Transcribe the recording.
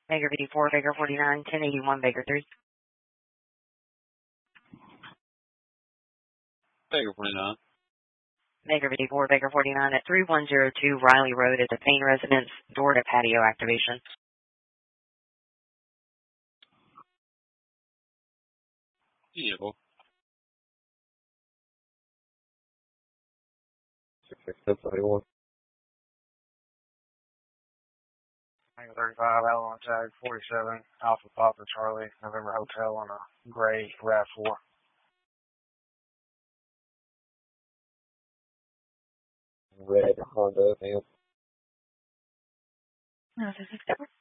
Baker 54, Baker 49, 1081, Baker 3. Baker 49. Baker 54, Baker 49 at 3102 Riley Road at the Payne Residence, door to patio activation. Vehicle. 66771. 35, Avalon Tag 47, Alpha Papa Charlie, November Hotel on a gray RAV4. Red Honda, ma'am. No, this is